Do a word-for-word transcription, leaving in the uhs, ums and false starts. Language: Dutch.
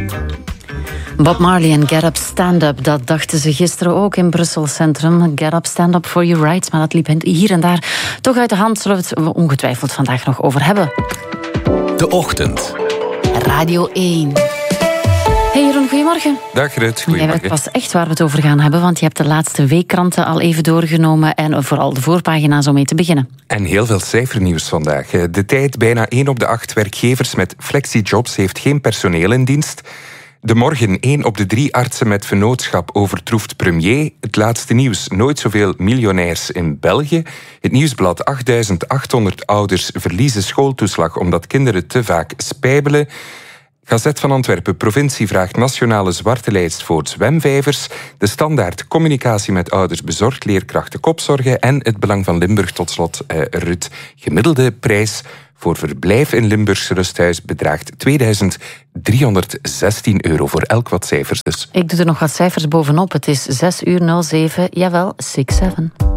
Bob Marley en Get Up Stand Up, dat dachten ze gisteren ook in Brussel Centrum. Get Up Stand Up for Your Rights, maar dat liep hier en daar toch uit de hand. Zullen we het ongetwijfeld vandaag nog over hebben. De Ochtend. Radio één. Hey Jeroen, goedemorgen. Dag Rut, goedemorgen. Jij weet pas echt waar we het over gaan hebben, want je hebt de laatste weekkranten al even doorgenomen en vooral de voorpagina's om mee te beginnen. En heel veel cijfernieuws vandaag. De Tijd, bijna één op de acht werkgevers met flexijobs heeft geen personeel in dienst. De Morgen, één op de drie artsen met vennootschap overtroeft premier. Het laatste nieuws, nooit zoveel miljonairs in België. Het Nieuwsblad, achtduizend achthonderd ouders verliezen schooltoeslag omdat kinderen te vaak spijbelen. Gazet van Antwerpen, provincie vraagt nationale zwarte lijst voor zwemvijvers. De Standaard, communicatie met ouders bezorgd leerkrachten kopzorgen. En het Belang van Limburg tot slot, eh, Rut. Gemiddelde prijs voor verblijf in Limburgs rusthuis bedraagt tweeduizend driehonderdzestien euro voor elk wat cijfers dus. Ik doe er nog wat cijfers bovenop. Het is zes uur nul zeven, jawel, zes zeven.